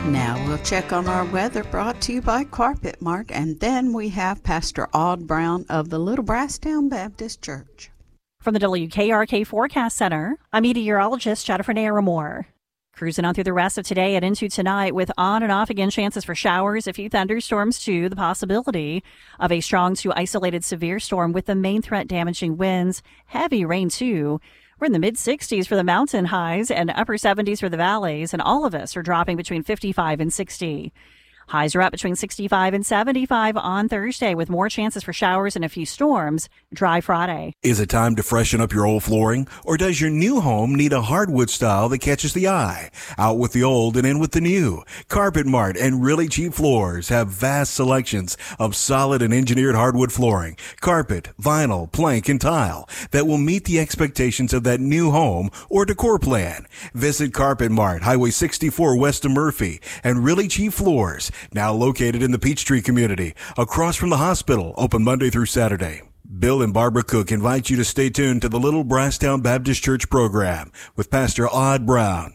Now we'll check on our weather, brought to you by Carpet Mart, and then we have Pastor Odd Brown of the Little Brasstown Baptist Church. From the WKRK Forecast Center, I'm meteorologist Jennifer Naramore. Cruising on through the rest of today and into tonight with on and off again chances for showers, a few thunderstorms too, the possibility of a strong to isolated severe storm with the main threat damaging winds, heavy rain too. We're in the mid-60s for the mountain highs and upper 70s for the valleys, and all of us are dropping between 55 and 60. Highs are up between 65 and 75 on Thursday with more chances for showers and a few storms. Dry Friday. Is it time to freshen up your old flooring? Or does your new home need a hardwood style that catches the eye? Out with the old and in with the new. Carpet Mart and Really Cheap Floors have vast selections of solid and engineered hardwood flooring, carpet, vinyl, plank, and tile that will meet the expectations of that new home or decor plan. Visit Carpet Mart, Highway 64 west of Murphy, and Really Cheap Floors, now located in the Peachtree community, across from the hospital, open Monday through Saturday. Bill and Barbara Cook invite you to stay tuned to the Little Brasstown Baptist Church program with Pastor Odd Brown.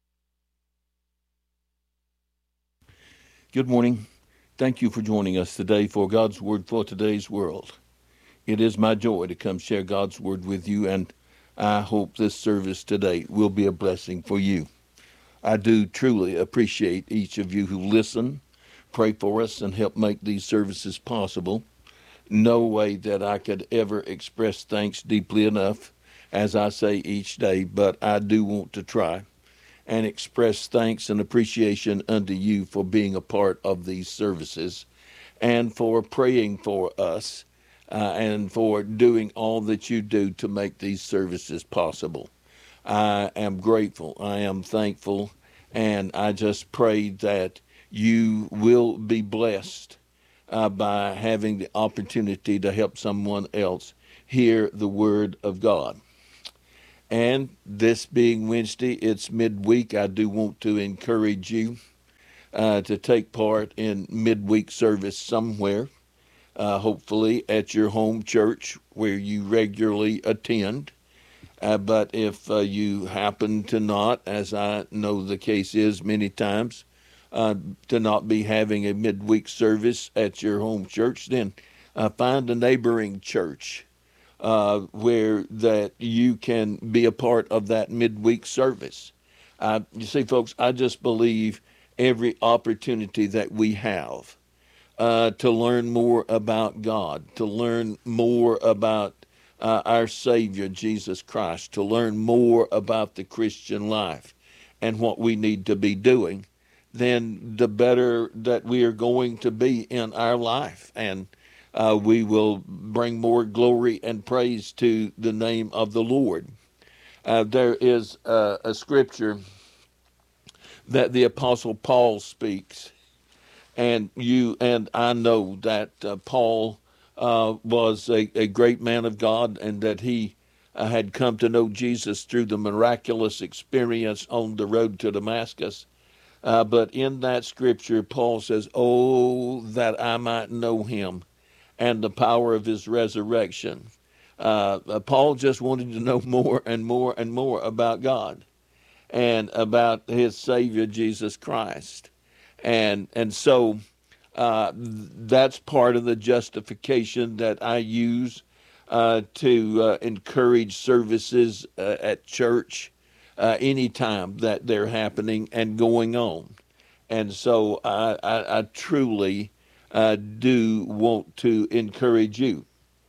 Good morning. Thank you for joining us today for God's Word for today's world. It is my joy to come share God's Word with you, and I hope this service today will be a blessing for you. I do truly appreciate each of you who listen, pray for us, and help make these services possible. No way that I could ever express thanks deeply enough, as I say each day, but I do want to try and express thanks and appreciation unto you for being a part of these services and for praying for us and for doing all that you do to make these services possible. I am grateful, I am thankful, and I just pray that you will be blessed by having the opportunity to help someone else hear the Word of God. And this being Wednesday, it's midweek. I do want to encourage you to take part in midweek service somewhere, hopefully at your home church where you regularly attend. But if you happen to not, as I know the case is many times, to not be having a midweek service at your home church, then find a neighboring church where that you can be a part of that midweek service. You see, folks, I just believe every opportunity that we have to learn more about God, to learn more about our Savior, Jesus Christ, to learn more about the Christian life and what we need to be doing, then the better that we are going to be in our life. And we will bring more glory and praise to the name of the Lord. There is a scripture that the Apostle Paul speaks, and you and I know that Paul was a great man of God, and that he had come to know Jesus through the miraculous experience on the road to Damascus. But in that scripture, Paul says, "Oh, that I might know him and the power of his resurrection." Paul just wanted to know more and more and more about God and about his Savior, Jesus Christ. And so that's part of the justification that I use to encourage services at church anytime that they're happening and going on. And so I truly do want to encourage you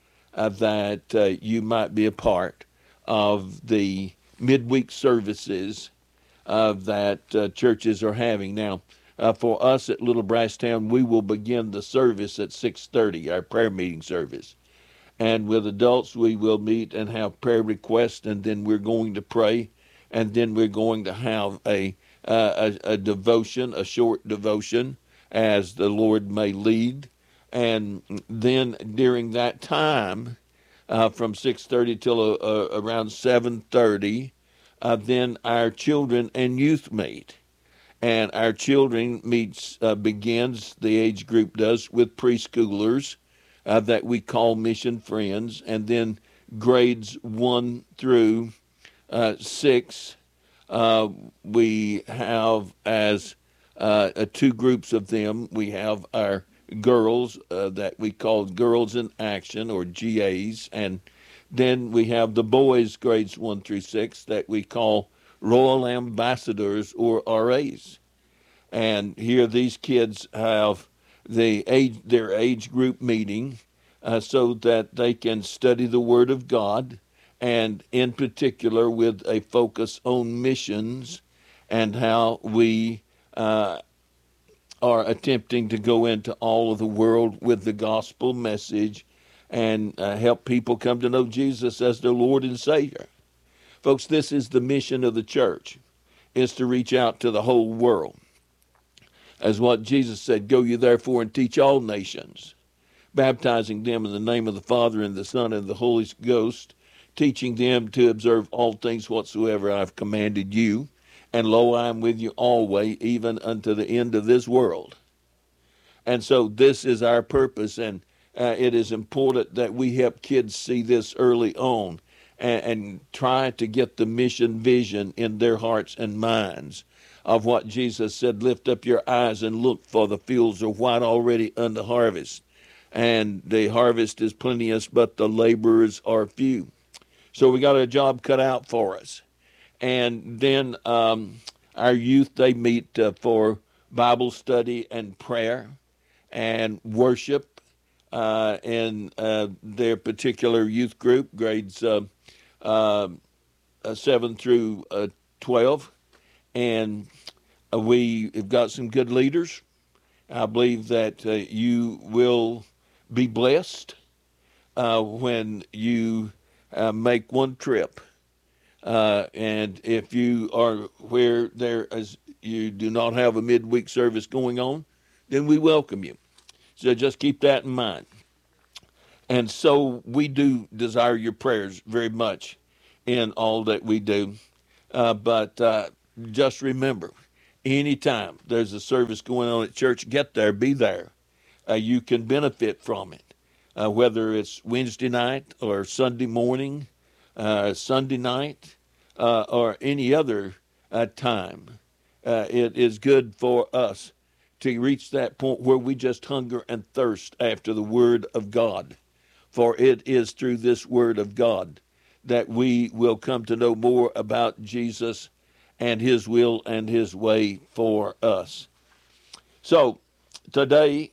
that you might be a part of the midweek services that churches are having. Now, for us at Little Brasstown, we will begin the service at 6:30, our prayer meeting service. And with adults, we will meet and have prayer requests, and then we're going to pray, and then we're going to have a devotion, a short devotion, as the Lord may lead. And then during that time, from 6:30 till around 7:30, then our children and youth meet. And our children begins, the age group does, with preschoolers that we call Mission Friends, and then grades 1 through 6 we have as two groups of them. We have our girls that we call Girls in Action, or GAs, and then we have the boys, grades 1 through 6, that we call Royal Ambassadors, or RAs. And here these kids have their age group meeting so that they can study the Word of God, and in particular with a focus on missions and how we are attempting to go into all of the world with the gospel message and help people come to know Jesus as their Lord and Savior. Folks, this is the mission of the church, is to reach out to the whole world. As what Jesus said, "Go ye therefore and teach all nations, baptizing them in the name of the Father and the Son and the Holy Ghost, teaching them to observe all things whatsoever I have commanded you. And lo, I am with you always, even unto the end of this world." And so this is our purpose, and it is important that we help kids see this early on and try to get the mission vision in their hearts and minds of what Jesus said, "Lift up your eyes and look, for the fields are white already unto harvest. And the harvest is plenteous, but the laborers are few." So we got a job cut out for us. And then our youth, they meet for Bible study and prayer and worship in their particular youth group, grades 7 through 12. And we've got some good leaders. I believe that you will be blessed when you make one trip. And if you are where you do not have a midweek service going on, then we welcome you. So just keep that in mind. And so we do desire your prayers very much in all that we do. But just remember, anytime there's a service going on at church, get there, be there. You can benefit from it, whether it's Wednesday night or Sunday morning, Sunday night, or any other time. It is good for us to reach that point where we just hunger and thirst after the Word of God. For it is through this Word of God that we will come to know more about Jesus and His will and His way for us. So today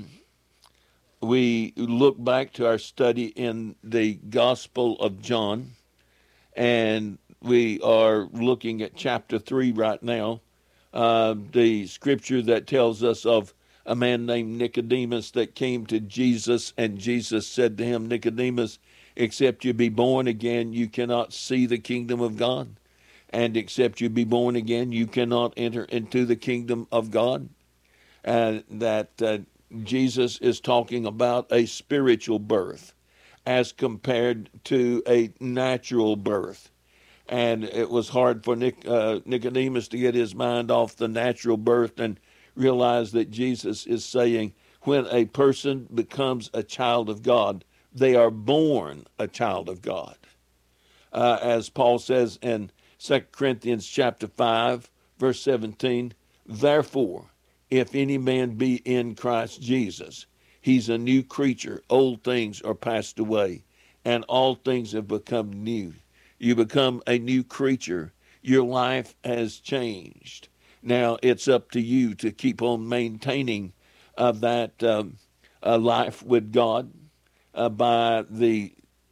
we look back to our study in the Gospel of John, and we are looking at chapter 3 right now, the scripture that tells us of a man named Nicodemus that came to Jesus, and Jesus said to him, "Nicodemus, except you be born again, you cannot see the kingdom of God. And except you be born again, you cannot enter into the kingdom of God." And that Jesus is talking about a spiritual birth as compared to a natural birth. And it was hard for Nicodemus to get his mind off the natural birth and realize that Jesus is saying when a person becomes a child of God, they are born a child of God. As Paul says in 2 Corinthians chapter 5, verse 17, "Therefore, if any man be in Christ Jesus, he's a new creature. Old things are passed away, and all things have become new." You become a new creature. Your life has changed. Now it's up to you to keep on maintaining that life with God by the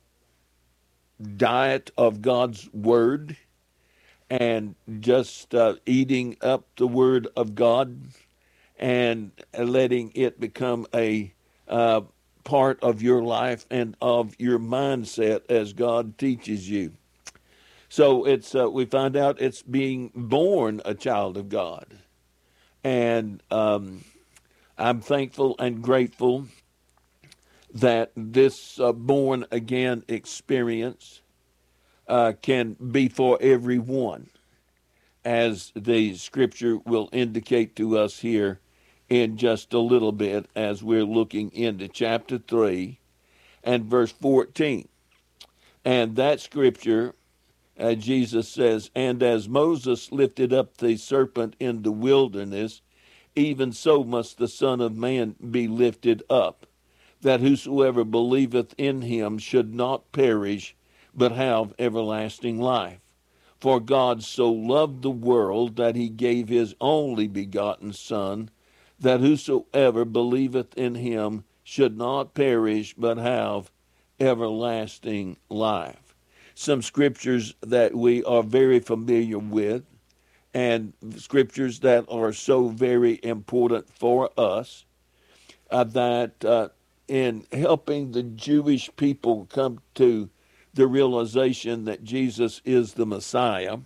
diet of God's Word, and just eating up the Word of God and letting it become a part of your life and of your mindset as God teaches you. So it's we find out it's being born a child of God. And I'm thankful and grateful that this born again experience can be for everyone, as the scripture will indicate to us here in just a little bit as we're looking into chapter 3 and verse 14. And that scripture, Jesus says, "And as Moses lifted up the serpent in the wilderness, even so must the Son of Man be lifted up, that whosoever believeth in him should not perish, but have everlasting life. For God so loved the world that he gave his only begotten Son, that whosoever believeth in him should not perish, but have everlasting life. Some scriptures that we are very familiar with, and scriptures that are so very important for us, that in helping the Jewish people come to the realization that Jesus is the Messiah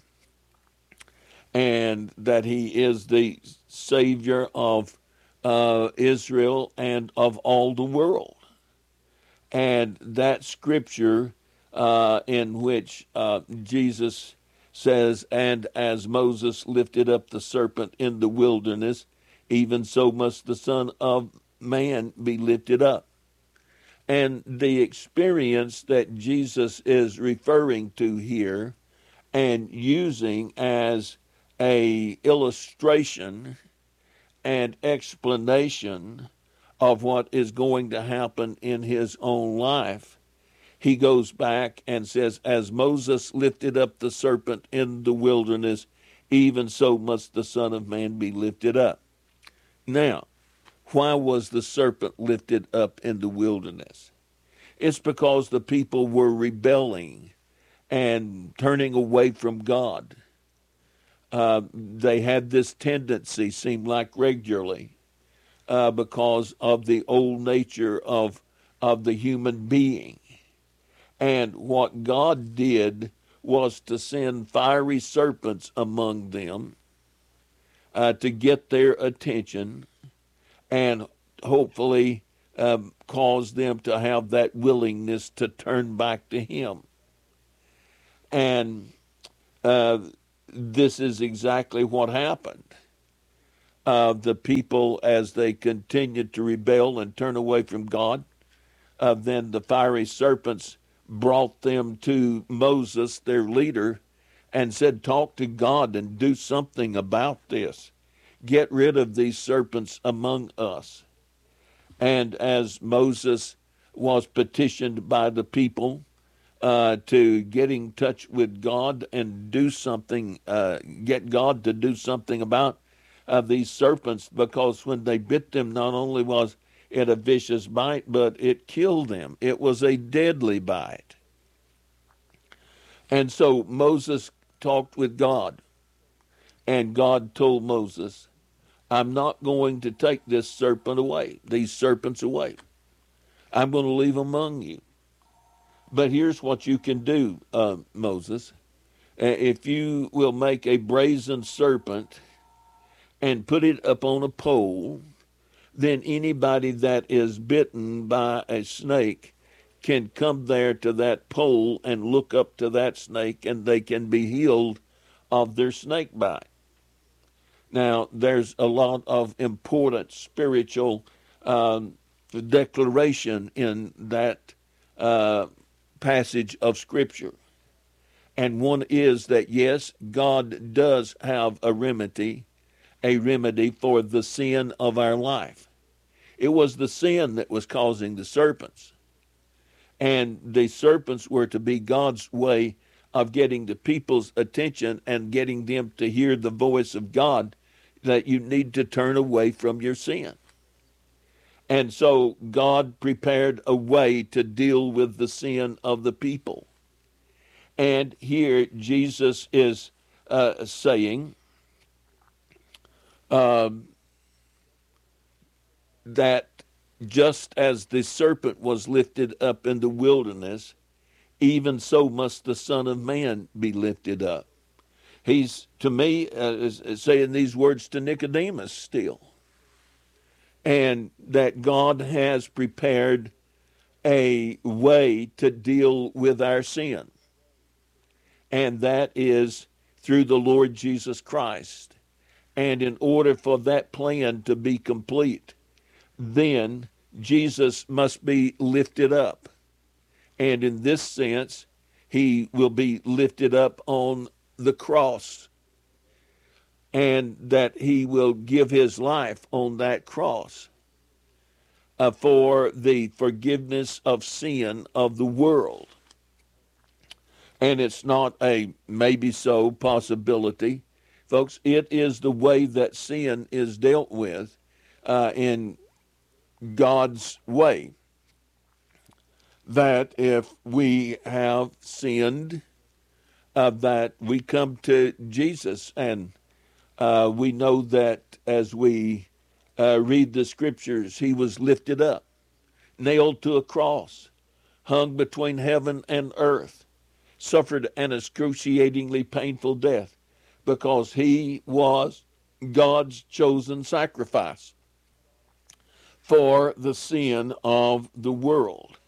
and that he is the Savior of Israel and of all the world. And that scripture in which Jesus says, "And as Moses lifted up the serpent in the wilderness, even so must the Son of Man be lifted up." And the experience that Jesus is referring to here and using as a illustration and explanation of what is going to happen in his own life, he goes back and says, "As Moses lifted up the serpent in the wilderness, even so must the Son of Man be lifted up." Now, why was the serpent lifted up in the wilderness? It's because the people were rebelling and turning away from God. They had this tendency, seemed like regularly, because of the old nature of the human being. And what God did was to send fiery serpents among them to get their attention and hopefully cause them to have that willingness to turn back to him. And this is exactly what happened. The people, as they continued to rebel and turn away from God, then the fiery serpents brought them to Moses, their leader, and said, "Talk to God and do something about this. Get rid of these serpents among us." And as Moses was petitioned by the people to get in touch with God and do something, get God to do something about these serpents, because when they bit them, not only was it a vicious bite, but it killed them. It was a deadly bite. And so Moses talked with God, and God told Moses, "I'm not going to take this serpent away, these serpents away. I'm going to leave them among you. But here's what you can do, Moses. If you will make a brazen serpent and put it up on a pole, then anybody that is bitten by a snake can come there to that pole and look up to that snake, and they can be healed of their snake bite." Now, there's a lot of important spiritual declaration in that passage of Scripture. And one is that, yes, God does have a remedy for the sin of our life. It was the sin that was causing the serpents. And the serpents were to be God's way of getting the people's attention and getting them to hear the voice of God, that you need to turn away from your sin. And so God prepared a way to deal with the sin of the people. And here Jesus is saying that just as the serpent was lifted up in the wilderness, even so must the Son of Man be lifted up. He's, to me, is saying these words to Nicodemus still. And that God has prepared a way to deal with our sin. And that is through the Lord Jesus Christ. And in order for that plan to be complete, then Jesus must be lifted up. And in this sense, he will be lifted up on the cross. and that he will give his life on that cross for the forgiveness of sin of the world. And it's not a maybe so possibility. Folks, it is the way that sin is dealt with in God's way. That if we have sinned, that we come to Jesus, and we know that as we read the scriptures, he was lifted up, nailed to a cross, hung between heaven and earth, suffered an excruciatingly painful death, because he was God's chosen sacrifice for the sin of the world.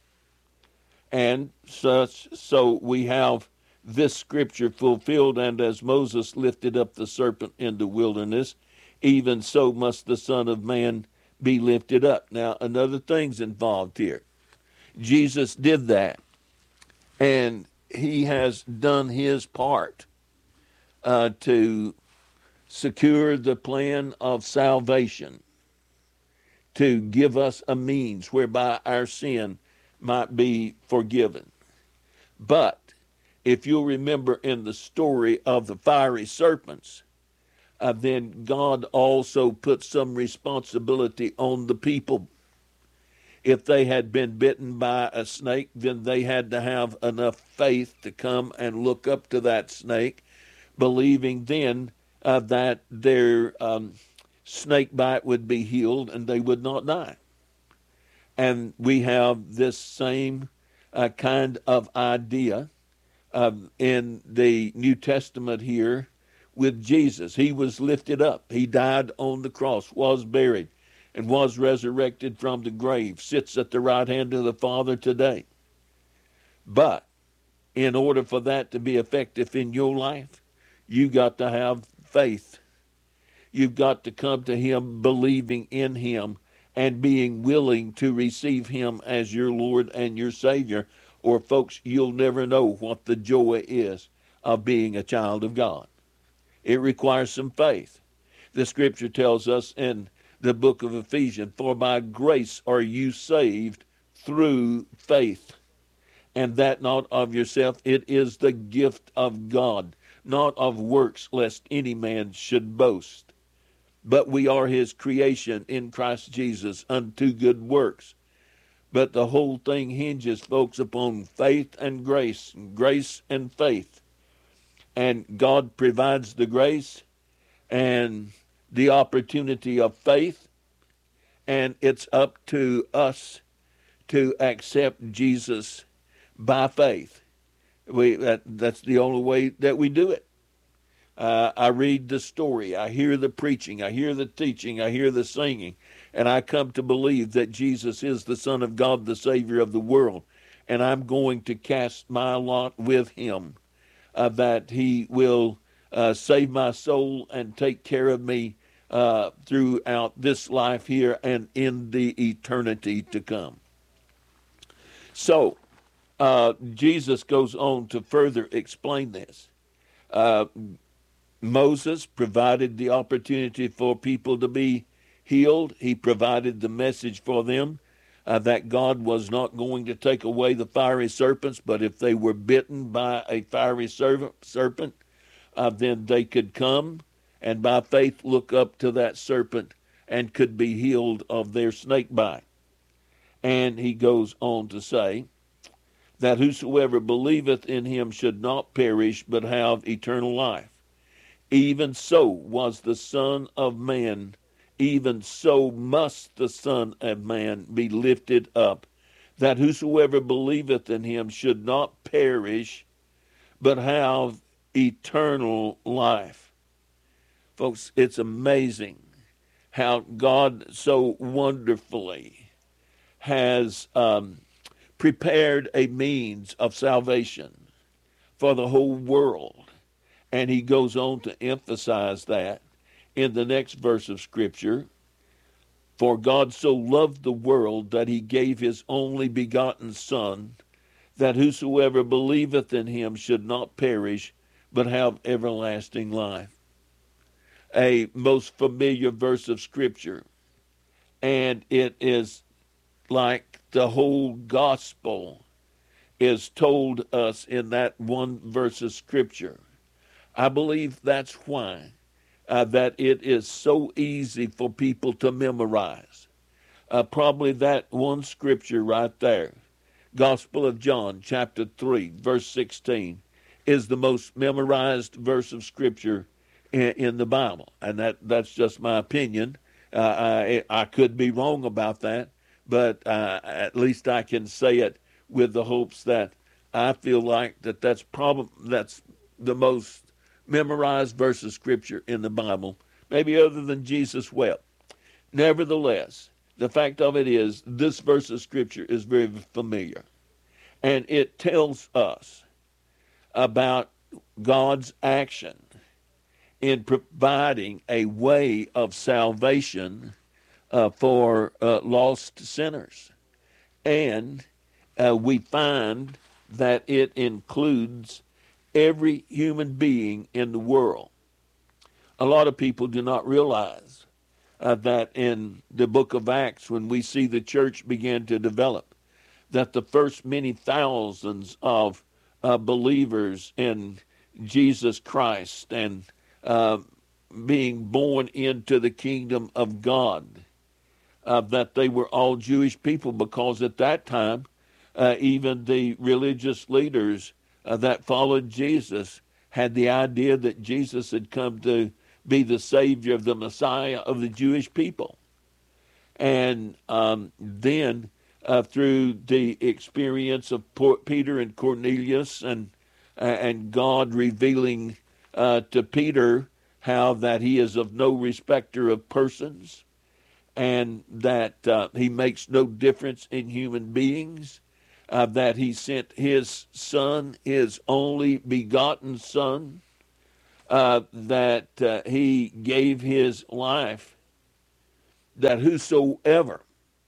And so we have this scripture fulfilled, and as Moses lifted up the serpent in the wilderness, even so must the Son of Man be lifted up. Now, another thing's involved here. Jesus did that, and he has done his part to secure the plan of salvation, to give us a means whereby our sin might be forgiven. But if you'll remember in the story of the fiery serpents, then God also put some responsibility on the people. If they had been bitten by a snake, then they had to have enough faith to come and look up to that snake, believing then that their snake bite would be healed and they would not die. And we have this same kind of idea in the New Testament here with Jesus. He was lifted up. He died on the cross, was buried, and was resurrected from the grave, sits at the right hand of the Father today. But in order for that to be effective in your life, you got to have faith. You've got to come to him believing in him and being willing to receive him as your Lord and your Savior, or folks, you'll never know what the joy is of being a child of God. It requires some faith. The scripture tells us in the book of Ephesians, for by grace are you saved through faith, and that not of yourself, it is the gift of God, not of works, lest any man should boast. But we are his creation in Christ Jesus unto good works. But the whole thing hinges, folks, upon faith and grace and faith. And God provides the grace and the opportunity of faith, and it's up to us to accept Jesus by faith. That's the only way that we do it. I read the story, I hear the preaching, I hear the teaching, I hear the singing, and I come to believe that Jesus is the Son of God, the Savior of the world, and I'm going to cast my lot with him, that he will save my soul and take care of me throughout this life here and in the eternity to come. So, Jesus goes on to further explain this. Moses provided the opportunity for people to be healed. He provided the message for them that God was not going to take away the fiery serpents, but if they were bitten by a fiery serpent, then they could come and by faith look up to that serpent and could be healed of their snake bite. And he goes on to say that whosoever believeth in him should not perish but have eternal life. Even so was the Son of Man, even so must the Son of Man be lifted up, that whosoever believeth in him should not perish, but have eternal life. Folks, it's amazing how God so wonderfully has prepared a means of salvation for the whole world. And he goes on to emphasize that in the next verse of Scripture. For God so loved the world that he gave his only begotten Son, that whosoever believeth in him should not perish, but have everlasting life. a most familiar verse of Scripture. And it is like the whole gospel is told us in that one verse of Scripture. I believe that's why that it is so easy for people to memorize. Probably that one Scripture right there, Gospel of John, chapter 3, verse 16, is the most memorized verse of Scripture in the Bible. And that's just my opinion. I could be wrong about that, but at least I can say it with the hopes that I feel like that's the most memorized verse of Scripture in the Bible, maybe other than Jesus wept. Nevertheless, the fact of it is, this verse of Scripture is very familiar, and it tells us about God's action in providing a way of salvation for lost sinners. And we find that it includes every human being in the world. A lot of people do not realize that in the book of Acts, when we see the church begin to develop, that the first many thousands of believers in Jesus Christ and being born into the kingdom of God, that they were all Jewish people, because at that time, even the religious leaders that followed Jesus had the idea that Jesus had come to be the Savior, of the Messiah of the Jewish people. And then through the experience of Peter and Cornelius, and God revealing to Peter how that he is of no respecter of persons, and that he makes no difference in human beings, that he sent his Son, his only begotten Son, that he gave his life, that whosoever,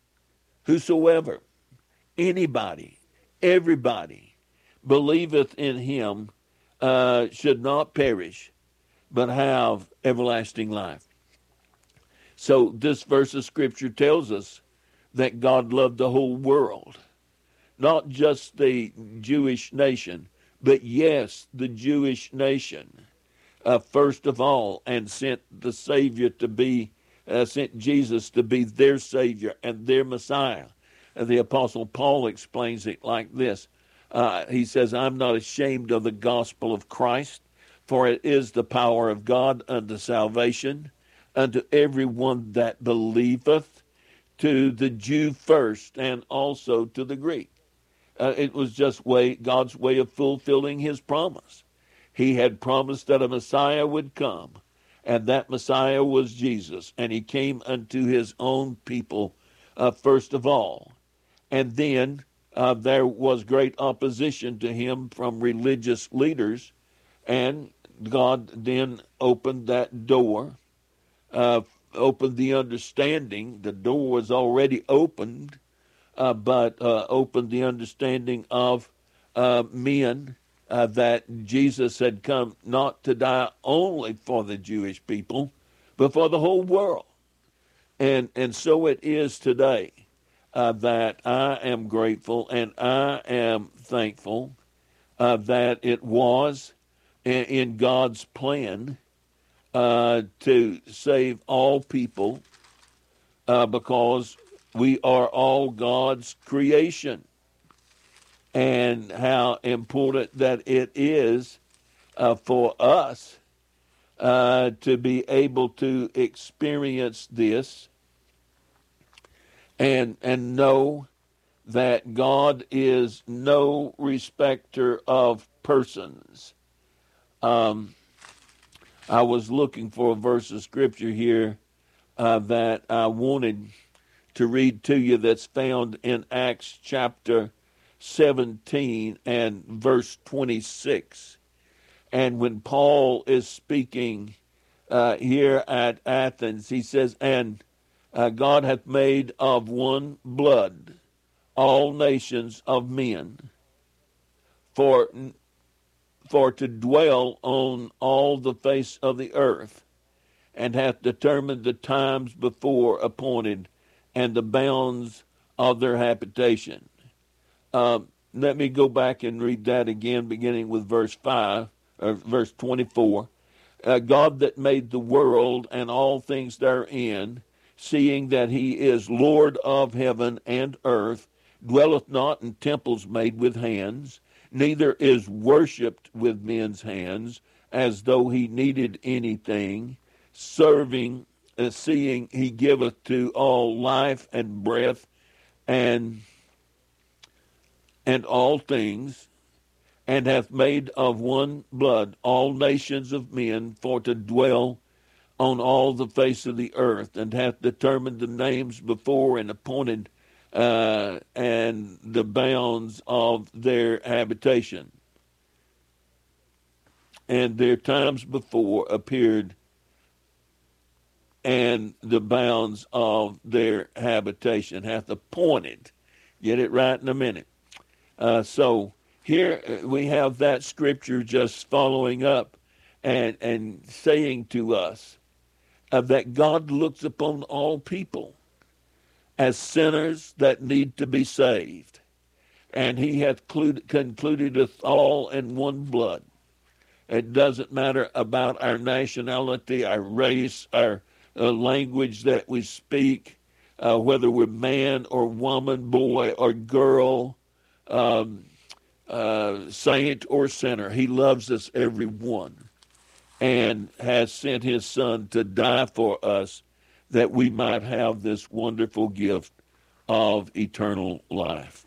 anybody, everybody, believeth in him should not perish, but have everlasting life. So this verse of Scripture tells us that God loved the whole world, not just the Jewish nation, but yes, the Jewish nation first of all, and sent the Savior to be, sent Jesus to be their Savior and their Messiah. The Apostle Paul explains it like this. He says, I'm not ashamed of the gospel of Christ, for it is the power of God unto salvation, unto everyone that believeth, to the Jew first, and also to the Greek. It was just God's way of fulfilling his promise. He had promised that a Messiah would come, and that Messiah was Jesus, and he came unto his own people first of all. And then there was great opposition to him from religious leaders, and God then opened that door, opened the understanding. The door was already opened, but opened the understanding of men that Jesus had come not to die only for the Jewish people, but for the whole world. And so it is today that I am grateful and I am thankful that it was in God's plan to save all people because we are all God's creation. And how important that it is for us to be able to experience this and know that God is no respecter of persons. I was looking for a verse of Scripture here that I wanted to read to you, that's found in Acts chapter 17 and verse 26. And when Paul is speaking here at Athens, he says, and God hath made of one blood all nations of men for to dwell on all the face of the earth, and hath determined the times before appointed, and the bounds of their habitation. Let me go back and read that again, beginning with verse 24. God that made the world and all things therein, seeing that he is Lord of heaven and earth, dwelleth not in temples made with hands, neither is worshipped with men's hands, as though he needed anything, seeing he giveth to all life and breath and all things, and hath made of one blood all nations of men for to dwell on all the face of the earth, and hath determined the names before and appointed and the bounds of their habitation. And their times before appeared, and the bounds of their habitation hath appointed. Get it right in a minute. So here we have that scripture just following up and saying to us that God looks upon all people as sinners that need to be saved. And he hath concluded us all in one blood. It doesn't matter about our nationality, our race, our language that we speak, whether we're man or woman, boy or girl, saint or sinner. He loves us, every one, and has sent his son to die for us that we might have this wonderful gift of eternal life.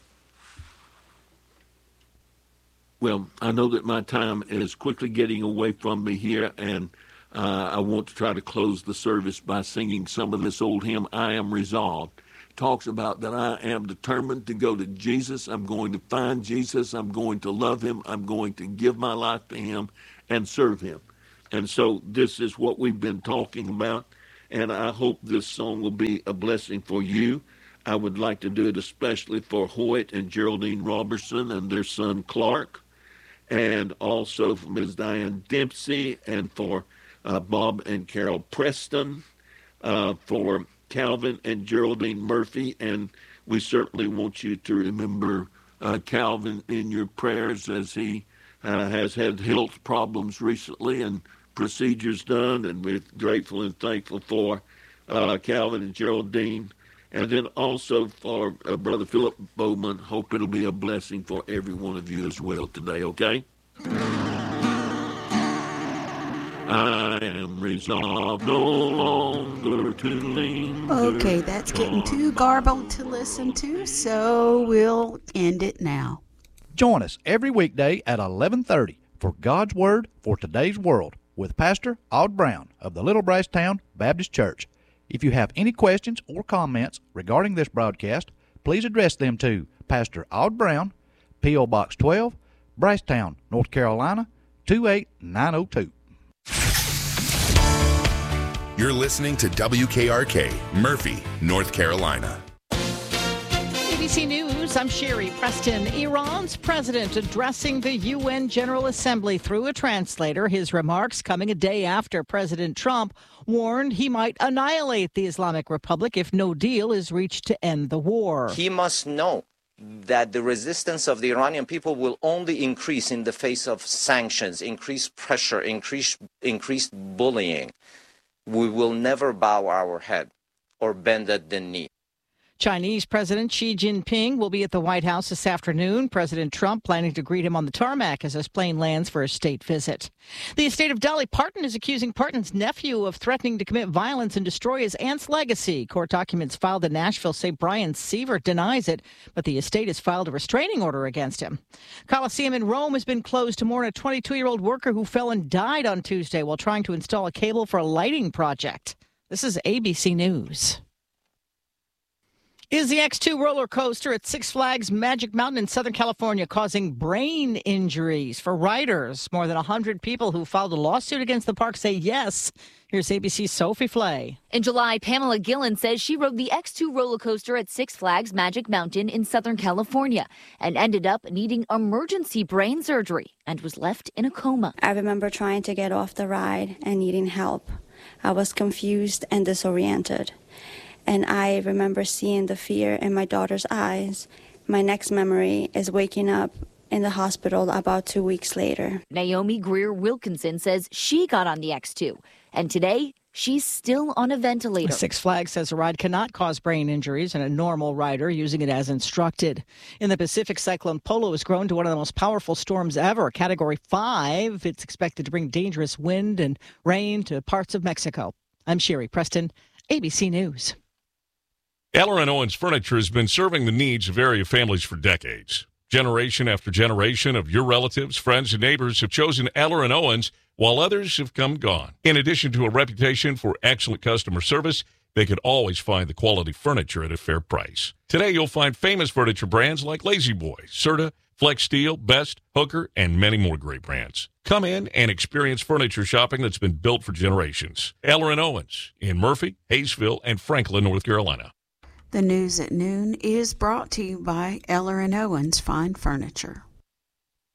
Well, I know that my time is quickly getting away from me here, and I want to try to close the service by singing some of this old hymn, I Am Resolved. It talks about that I am determined to go to Jesus. I'm going to find Jesus. I'm going to love him. I'm going to give my life to him and serve him. And so this is what we've been talking about, and I hope this song will be a blessing for you. I would like to do it especially for Hoyt and Geraldine Robertson and their son Clark, and also for Ms. Diane Dempsey, and for Bob and Carol Preston, for Calvin and Geraldine Murphy, and we certainly want you to remember Calvin in your prayers, as he has had health problems recently and procedures done, and we're grateful and thankful for Calvin and Geraldine. And then also for Brother Philip Bowman. Hope it'll be a blessing for every one of you as well today, okay? I am resolved no longer to lean. Okay, that's getting too garbled to listen to, so we'll end it now. Join us every weekday at 11:30 for God's Word for Today's World with Pastor Odd Brown of the Little Brasstown Baptist Church. If you have any questions or comments regarding this broadcast, please address them to Pastor Odd Brown, P.O. Box 12, Brasstown, North Carolina, 28902. You're listening to WKRK, Murphy, North Carolina. ABC News, I'm Sherry Preston. Iran's president addressing the UN General Assembly through a translator. His remarks coming a day after President Trump warned he might annihilate the Islamic Republic if no deal is reached to end the war. He must know that the resistance of the Iranian people will only increase in the face of sanctions, increased pressure, increased bullying. We will never bow our head or bend at the knee. Chinese President Xi Jinping will be at the White House this afternoon. President Trump planning to greet him on the tarmac as his plane lands for a state visit. The estate of Dolly Parton is accusing Parton's nephew of threatening to commit violence and destroy his aunt's legacy. Court documents filed in Nashville say Brian Sievert denies it, but the estate has filed a restraining order against him. Coliseum in Rome has been closed to mourn a 22-year-old worker who fell and died on Tuesday while trying to install a cable for a lighting project. This is ABC News. Is the X2 roller coaster at Six Flags Magic Mountain in Southern California causing brain injuries for riders? More than 100 people who filed a lawsuit against the park say yes. Here's ABC's Sophie Flay. In July, Pamela Gillen says she rode the X2 roller coaster at Six Flags Magic Mountain in Southern California and ended up needing emergency brain surgery and was left in a coma. I remember trying to get off the ride and needing help. I was confused and disoriented. And I remember seeing the fear in my daughter's eyes. My next memory is waking up in the hospital about 2 weeks later. Naomi Greer Wilkinson says she got on the X2, and today she's still on a ventilator. Six Flags says the ride cannot cause brain injuries in a normal rider using it as instructed. In the Pacific, Cyclone Polo has grown to one of the most powerful storms ever, Category 5. It's expected to bring dangerous wind and rain to parts of Mexico. I'm Sherry Preston, ABC News. Eller & Owens Furniture has been serving the needs of area families for decades. Generation after generation of your relatives, friends, and neighbors have chosen Eller & Owens, while others have come and gone. In addition to a reputation for excellent customer service, they could always find the quality furniture at a fair price. Today, you'll find famous furniture brands like Lazy Boy, Serta, Flex Steel, Best, Hooker, and many more great brands. Come in and experience furniture shopping that's been built for generations. Eller & Owens in Murphy, Hayesville, and Franklin, North Carolina. The news at noon is brought to you by Eller & Owens Fine Furniture.